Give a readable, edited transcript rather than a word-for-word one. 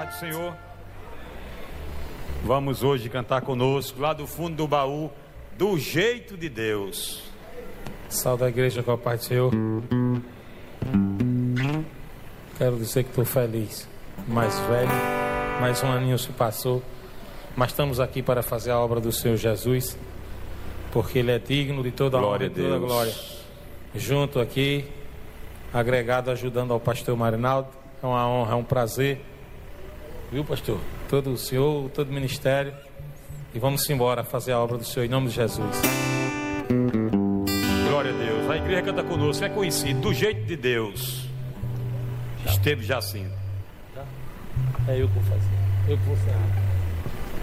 paz do Senhor. Vamos hoje cantar conosco, lá do fundo do baú, do jeito de Deus. Salve a igreja com a paz do Senhor. Quero dizer que estou feliz. Mais velho, mais um aninho se passou, mas estamos aqui para fazer a obra do Senhor Jesus, porque Ele é digno de toda a honra e toda a glória. Junto aqui, agregado, ajudando ao pastor Marinaldo. É uma honra, é um prazer. Viu, pastor? Todo o Senhor, todo o ministério. E vamos embora fazer a obra do Senhor em nome de Jesus. Glória a Deus. A igreja canta conosco, é conhecido, do jeito de Deus. Esteve Jacinto. É eu que vou fazer. Eu que vou fazer.